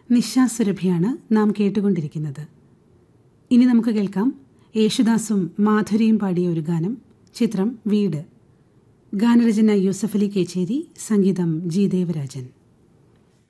നിശാസുരഭിയാണ് നാം കേട്ടുകൊണ്ടിരിക്കുന്നത്. ഇനി നമുക്ക് കേൾക്കാം യേശുദാസും മാധുരിയും പാടിയ ഒരു ഗാനം. ചിത്രം വീട്. ഗാനരചന യൂസഫ് അലി കേച്ചേരി, സംഗീതം ജി ദേവരാജൻ.